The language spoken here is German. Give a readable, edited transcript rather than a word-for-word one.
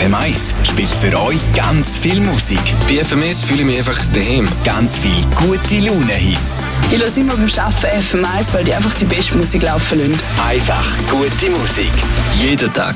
FM1 spielt für euch ganz viel Musik. Bei FMS fühle ich mich einfach daheim. Ganz viel gute Laune-Hits. Ich höre immer beim Arbeiten FM1, weil die einfach die beste Musik laufen lassen. Einfach gute Musik. Jeden Tag